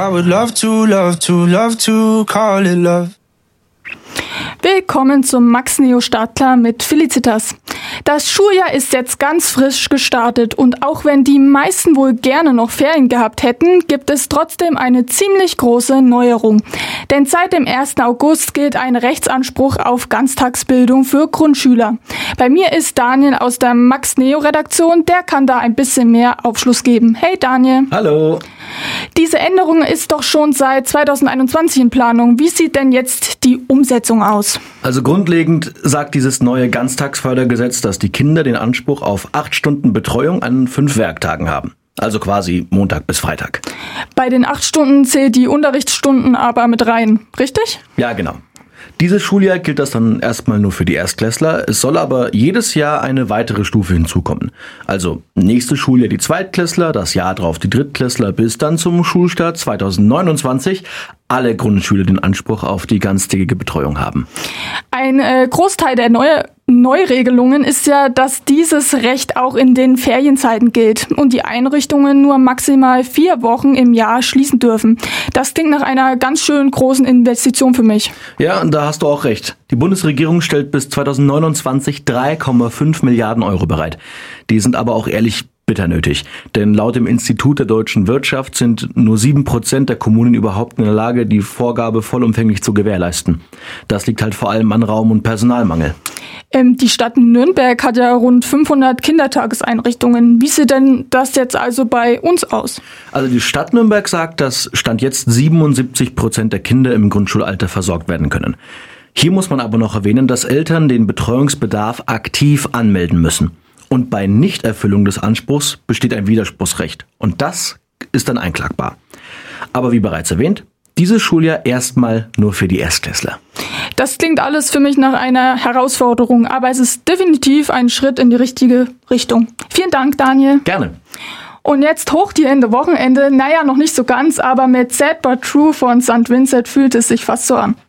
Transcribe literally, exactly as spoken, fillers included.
I would love to, love to, love to call it love. Willkommen zum Max Neo Startklar mit Felicitas. Das Schuljahr ist jetzt ganz frisch gestartet und auch wenn die meisten wohl gerne noch Ferien gehabt hätten, gibt es trotzdem eine ziemlich große Neuerung. Denn seit dem ersten August gilt ein Rechtsanspruch auf Ganztagsbildung für Grundschüler. Bei mir ist Daniel aus der Max Neo Redaktion, der kann da ein bisschen mehr Aufschluss geben. Hey Daniel. Hallo. Diese Änderung ist doch schon seit zweitausendeinundzwanzig in Planung. Wie sieht denn jetzt die Umsetzung aus? Also grundlegend sagt dieses neue Ganztagsfördergesetz, dass die Kinder den Anspruch auf acht Stunden Betreuung an fünf Werktagen haben. Also quasi Montag bis Freitag. Bei den acht Stunden zählt die Unterrichtsstunden aber mit rein, richtig? Ja, genau. Dieses Schuljahr gilt das dann erstmal nur für die Erstklässler. Es soll aber jedes Jahr eine weitere Stufe hinzukommen. Also nächstes Schuljahr die Zweitklässler, das Jahr drauf die Drittklässler, bis dann zum Schulstart zweitausendneunundzwanzig alle Grundschüler den Anspruch auf die ganztägige Betreuung haben. Ein äh, Großteil der neue Neuregelungen ist ja, dass dieses Recht auch in den Ferienzeiten gilt und die Einrichtungen nur maximal vier Wochen im Jahr schließen dürfen. Das klingt nach einer ganz schön großen Investition für mich. Ja, und da hast du auch recht. Die Bundesregierung stellt bis zweitausendneunundzwanzig drei Komma fünf Milliarden Euro bereit. Die sind aber auch ehrlich bitter nötig. Denn laut dem Institut der deutschen Wirtschaft sind nur sieben Prozent der Kommunen überhaupt in der Lage, die Vorgabe vollumfänglich zu gewährleisten. Das liegt halt vor allem an Raum- und Personalmangel. Ähm, die Stadt Nürnberg hat ja rund fünfhundert Kindertageseinrichtungen. Wie sieht denn das jetzt also bei uns aus? Also die Stadt Nürnberg sagt, dass Stand jetzt siebenundsiebzig Prozent der Kinder im Grundschulalter versorgt werden können. Hier muss man aber noch erwähnen, dass Eltern den Betreuungsbedarf aktiv anmelden müssen. Und bei Nichterfüllung des Anspruchs besteht ein Widerspruchsrecht. Und das ist dann einklagbar. Aber wie bereits erwähnt, dieses Schuljahr erstmal nur für die Erstklässler. Das klingt alles für mich nach einer Herausforderung, aber es ist definitiv ein Schritt in die richtige Richtung. Vielen Dank, Daniel. Gerne. Und jetzt hoch die Ende Wochenende. Naja, noch nicht so ganz, aber mit Sad But True von Sankt Vincent fühlt es sich fast so an.